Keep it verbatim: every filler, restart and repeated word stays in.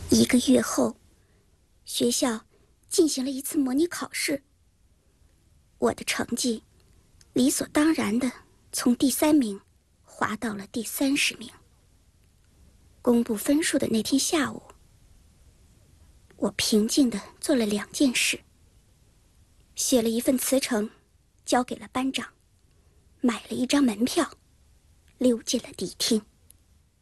一个月后，学校进行了一次模拟考试。我的成绩理所当然的从第三名滑到了第三十名。公布分数的那天下午，我平静地做了两件事：写了一份辞呈，交给了班长，买了一张门票，溜进了迪厅。